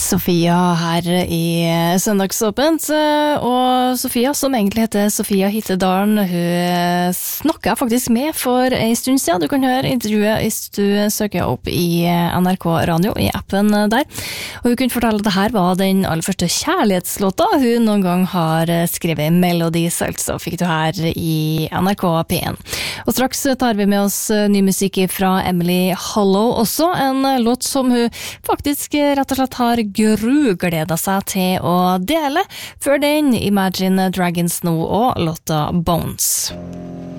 Sofia her i Søndagsåpent, og Sofia, som egentlig heter Sofia Hittedalen, hun snakket jeg faktisk med for en stund siden. Du kan høre intervjuet hvis du søker opp i NRK Radio i appen der. Og hun kunne fortelle at dette var den aller første kjærlighetslåta hun noen gang har skrevet melodi selv, så fikk du her i NRK P1. Og straks tar vi med oss ny musikk fra Emily Hollow også, en låt som hun faktisk rett og slett har grugleda seg til å dele, før den Imagine Dragons nå og låta Bones.